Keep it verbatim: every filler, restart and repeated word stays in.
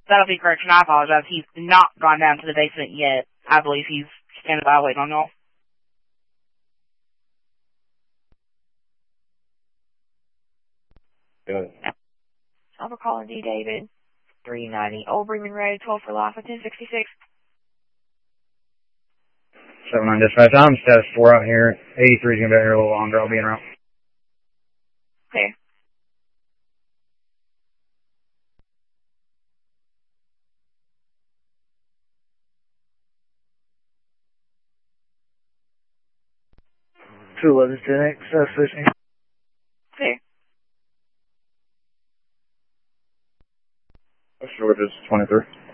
That'll be correction. I apologize. He's not gone down to the basement yet. I believe he's standing by waiting on y'all. Good. I'm calling D. David, three ninety Old Bremen Road, twelve for life, ten sixty-six. seven nine dispatch. I'm status four out here. eighty-three is going to be out here a little longer. I'll be in route. Okay. two eleven ten X, uh, switching. Okay. Georgia's twenty-three.